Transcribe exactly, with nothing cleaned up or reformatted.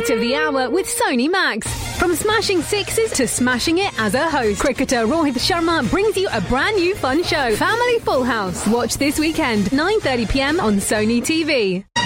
Cricket of the Hour with Sony Max. From smashing sixes to smashing it as a host, cricketer Rohit Sharma brings you a brand new fun show, Family Full House. Watch this weekend, nine thirty p m on Sony T V.